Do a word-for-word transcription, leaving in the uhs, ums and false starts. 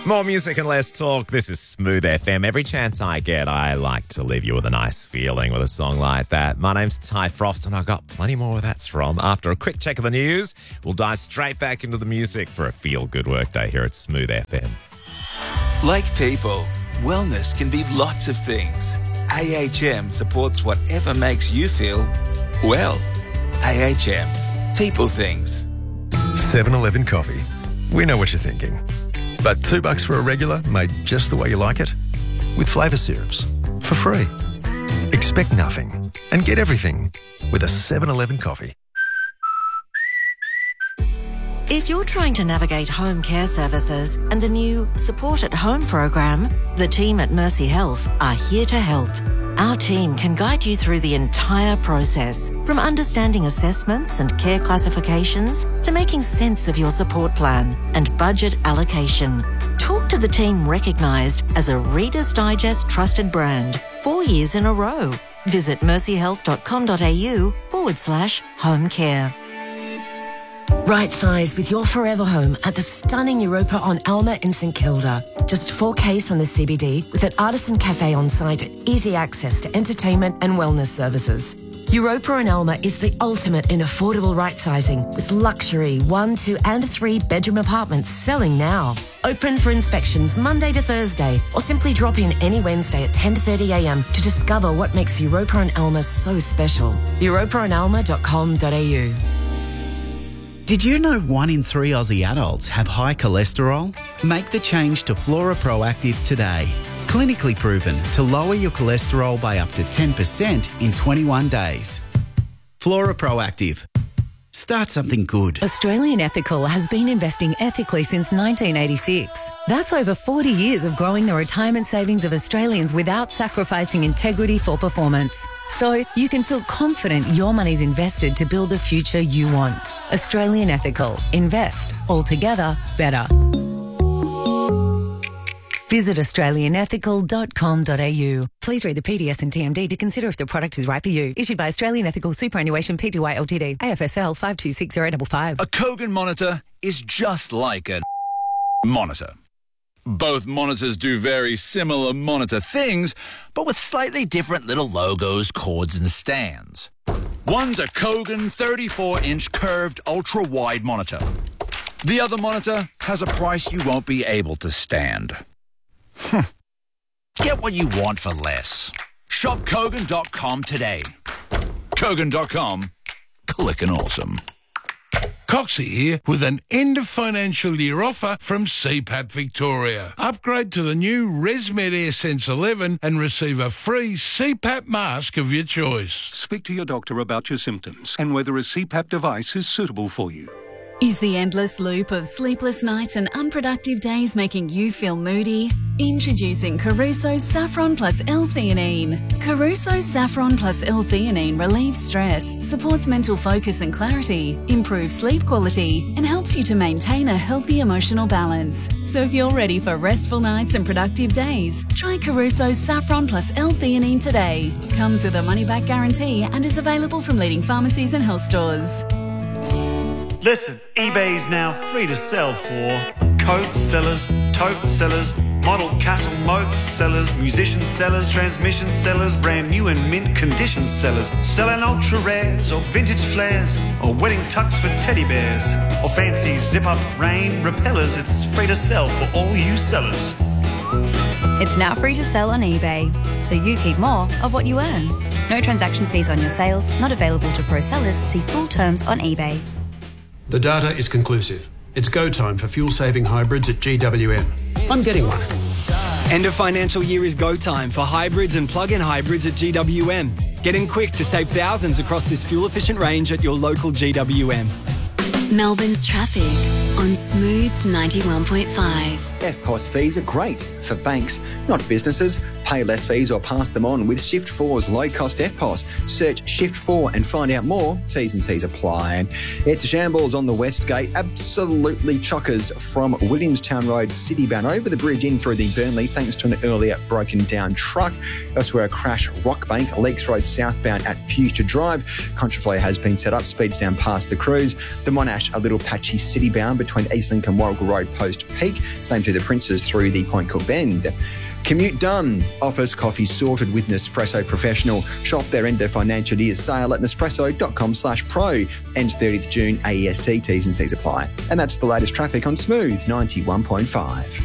More music and less talk. This is Smooth F M. Every chance I get, I like to leave you with a nice feeling with a song like that. My name's Ty Frost, and I've got plenty more where that's from. After a quick check of the news, we'll dive straight back into the music for a feel-good workday here at Smooth F M. Like people, wellness can be lots of things. A H M supports whatever makes you feel well. A H M. People things. seven eleven coffee. We know what you're thinking. But two bucks for a regular made just the way you like it? With flavour syrups. For free. Expect nothing and get everything with a seven eleven coffee. If you're trying to navigate home care services and the new Support at Home program, the team at Mercy Health are here to help. Our team can guide you through the entire process, from understanding assessments and care classifications to making sense of your support plan and budget allocation. Talk to the team recognised as a Reader's Digest trusted brand four years in a row. Visit mercyhealth.com.au forward slash home care. Right size with your forever home at the stunning Europa on Alma in St Kilda. Just four Ks from the C B D with an artisan cafe on site and easy access to entertainment and wellness services. Europa on Alma is the ultimate in affordable right sizing with luxury one, two and three bedroom apartments selling now. Open for inspections Monday to Thursday or simply drop in any Wednesday at ten thirty a m to discover what makes Europa on Alma so special. europa on alma dot com dot a u. Did you know one in three Aussie adults have high cholesterol? Make the change to Flora Proactive today. Clinically proven to lower your cholesterol by up to ten percent in twenty-one days. Flora Proactive. Start something good. Australian Ethical has been investing ethically since nineteen eighty-six. That's over forty years of growing the retirement savings of Australians without sacrificing integrity for performance. So you can feel confident your money's invested to build the future you want. Australian Ethical. Invest. Altogether better. Visit australian ethical dot com dot a u. Please read the P D S and T M D to consider if the product is right for you. Issued by Australian Ethical Superannuation Pty Ltd. A F S L five two six zero five five. A Kogan monitor is just like a monitor. Both monitors do very similar monitor things, but with slightly different little logos, cords and stands. One's a Kogan thirty-four inch curved ultra-wide monitor. The other monitor has a price you won't be able to stand. Get what you want for less. Shop Kogan dot com today. Kogan dot com. Clickin' awesome. Coxie here with an end of financial year offer from C PAP Victoria. Upgrade to the new ResMed AirSense eleven and receive a free C PAP mask of your choice. Speak to your doctor about your symptoms and whether a C PAP device is suitable for you. Is the endless loop of sleepless nights and unproductive days making you feel moody? Introducing Caruso's Saffron Plus L-Theanine. Caruso's Saffron Plus L-Theanine relieves stress, supports mental focus and clarity, improves sleep quality, and helps you to maintain a healthy emotional balance. So if you're ready for restful nights and productive days, try Caruso's Saffron Plus L-Theanine today. Comes with a money-back guarantee and is available from leading pharmacies and health stores. Listen, eBay's now free to sell for coat sellers, tote sellers, model castle moat sellers, musician sellers, transmission sellers, brand new and mint condition sellers, selling ultra rares or vintage flares or wedding tux for teddy bears or fancy zip-up rain repellers. It's free to sell for all you sellers. It's now free to sell on eBay, so you keep more of what you earn. No transaction fees on your sales, not available to pro sellers. See full terms on eBay. The data is conclusive. It's go time for fuel-saving hybrids at G W M. I'm getting one. End of financial year is go time for hybrids and plug-in hybrids at G W M. Get in quick to save thousands across this fuel-efficient range at your local G W M. Melbourne's traffic on Smooth ninety-one point five. F P O S fees are great for banks, not businesses. Pay less fees or pass them on with Shift four's low-cost F P O S. Search Shift four and find out more. T's and C's apply. And it's a shambles on the West Gate. Absolutely chockers from Williamstown Road, Citybound, over the bridge in through the Burnley, thanks to an earlier broken-down truck. Elsewhere, a crash, Rockbank, Leaks Road southbound at Future Drive. Contraflow has been set up, speeds down past the Cruise. The Monash, a little patchy Citybound between Eastlink and Warrigal Road post-peak. Same to the Princes through the Point Cook Bend. Commute done. Office coffee sorted with Nespresso Professional. Shop their end of financial year sale at nespresso.com slash pro. Ends thirtieth of June, A E S T, T's and C's apply. And that's the latest traffic on Smooth ninety-one point five.